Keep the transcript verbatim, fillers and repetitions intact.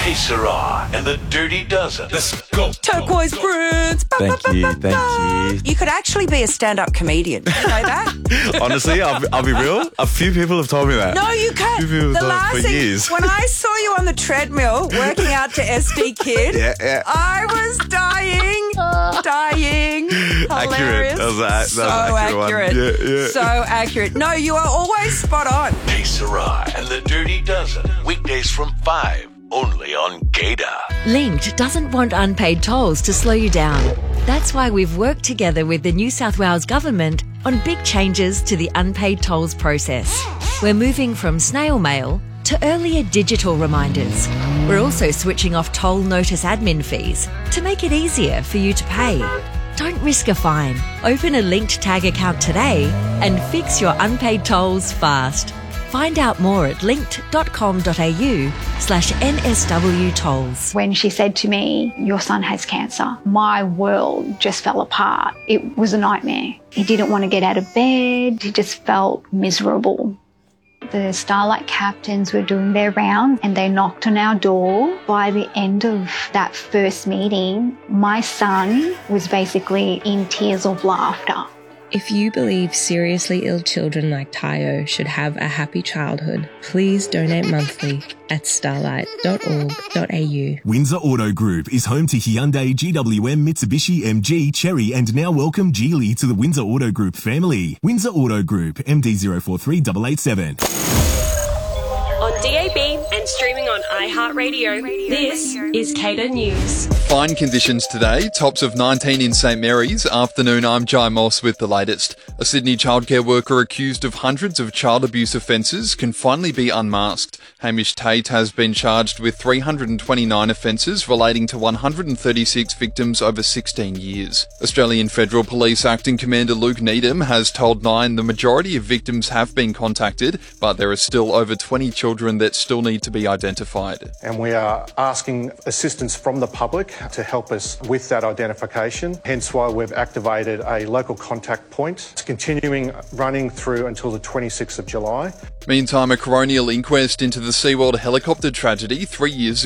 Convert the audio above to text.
Hey, Sarah, and the Dirty Dozen. Let's go. Turquoise prints. Ba, Thank ba, ba, you, ba, thank ba. you. You could actually be a stand-up comedian. You know that? Honestly, I'll, be- I'll be real. A few people have told me that. No, you can't. Few people have The told me last for thing, years. when I saw you on the treadmill working out to S D Kid, Yeah, yeah. I was dying, dying. Hilarious. That was a- that was so an accurate one. accurate. Yeah, yeah. So accurate. No, you are always spot on. Hey, Sarah, and the Dirty Dozen. Weekdays from five, only on Gator. Linked doesn't want unpaid tolls to slow you down. That's why we've worked together with the New South Wales Government on big changes to the unpaid tolls process. We're moving from snail mail to earlier digital reminders. We're also switching off toll notice admin fees to make it easier for you to pay. Don't risk a fine. Open a Linked Tag account today and fix your unpaid tolls fast. Find out more at linked.com.au slash NSW tolls. When she said to me, your son has cancer, my world just fell apart. It was a nightmare. He didn't want to get out of bed. He just felt miserable. The Starlight captains were doing their rounds and they knocked on our door. By the end of that first meeting, my son was basically in tears of laughter. If you believe seriously ill children like Tayo should have a happy childhood, please donate monthly at starlight dot org dot a u. Windsor Auto Group is home to Hyundai, G W M, Mitsubishi, M G, Chery, and now welcome Geely to the Windsor Auto Group family. Windsor Auto Group, M D zero four three eight eight seven. On D A B and streaming on iHeartRadio, this is Cater News. Fine conditions today, tops of nineteen in St Mary's. Afternoon, I'm Jai Moss with the latest. A Sydney childcare worker accused of hundreds of child abuse offences can finally be unmasked. Hamish Tate has been charged with three hundred twenty-nine offences relating to one hundred thirty-six victims over sixteen years. Australian Federal Police Acting Commander Luke Needham has told Nine the majority of victims have been contacted, but there are still over twenty children that still need to be identified. And we are asking assistance from the public to help us with that identification, hence why we've activated a local contact point. It's continuing running through until the twenty-sixth of July. Meantime, a coronial inquest into the SeaWorld helicopter tragedy three years